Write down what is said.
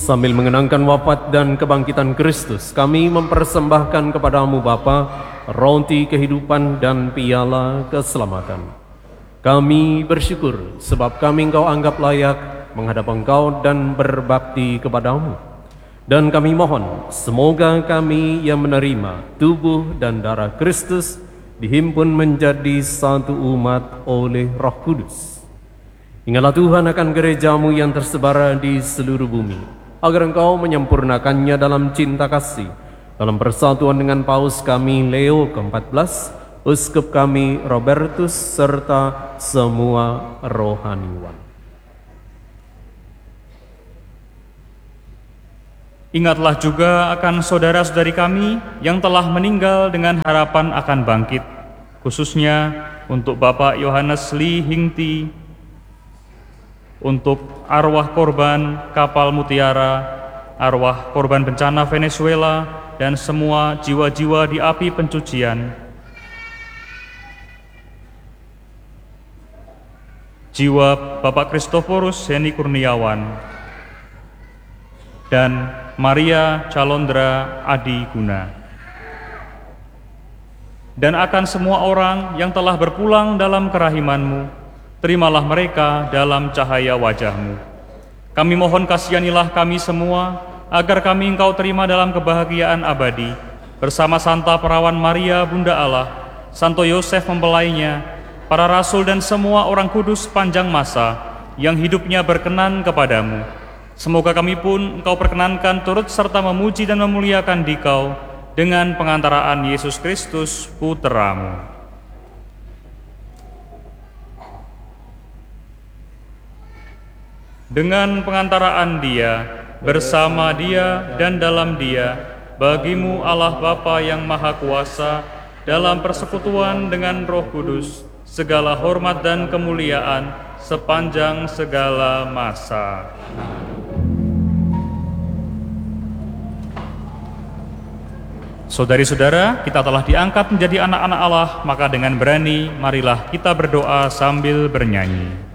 Sambil mengenangkan wafat dan kebangkitan Kristus, kami mempersembahkan kepadamu Bapa roti kehidupan dan piala keselamatan. Kami bersyukur sebab kami Engkau anggap layak menghadap Engkau dan berbakti kepadamu. Dan kami mohon, semoga kami yang menerima tubuh dan darah Kristus dihimpun menjadi satu umat oleh Roh Kudus. Ingatlah Tuhan akan gerejamu yang tersebar di seluruh bumi, agar Engkau menyempurnakannya dalam cinta kasih, dalam persatuan dengan Paus kami Leo ke-14, Uskup kami Robertus, serta semua rohaniwan. Ingatlah juga akan saudara-saudari kami yang telah meninggal dengan harapan akan bangkit, khususnya untuk Bapak Yohanes Lee Hingti, untuk arwah korban kapal Mutiara, arwah korban bencana Venezuela, dan semua jiwa-jiwa di api pencucian, jiwa Bapak Kristoforus Heni Kurniawan, dan Maria Calondra Adi Guna, dan akan semua orang yang telah berpulang dalam kerahiman-Mu. Terimalah mereka dalam cahaya wajah-Mu. Kami mohon kasihanilah kami semua, agar kami Engkau terima dalam kebahagiaan abadi, bersama Santa Perawan Maria Bunda Allah, Santo Yosef mempelainya, para rasul dan semua orang kudus sepanjang masa, yang hidupnya berkenan kepadamu. Semoga kami pun Engkau perkenankan turut serta memuji dan memuliakan Dikau, dengan pengantaraan Yesus Kristus, Putra-Mu. Dengan pengantaraan Dia, bersama Dia dan dalam Dia, bagimu Allah Bapa yang Maha Kuasa, dalam persekutuan dengan Roh Kudus, segala hormat dan kemuliaan sepanjang segala masa. Saudari-saudara, kita telah diangkat menjadi anak-anak Allah, maka dengan berani marilah kita berdoa sambil bernyanyi.